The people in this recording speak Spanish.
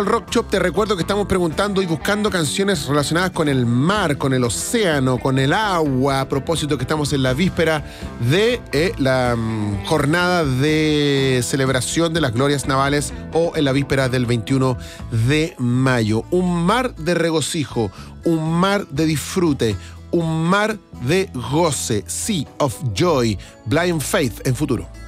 El Rock Shop, te recuerdo que estamos preguntando y buscando canciones relacionadas con el mar, con el océano, con el agua, a propósito que estamos en la víspera de la jornada de celebración de las glorias navales o en la víspera del 21 de mayo. Un mar de regocijo, un mar de disfrute, un mar de goce. Sea of Joy, Blind Faith en Futuro.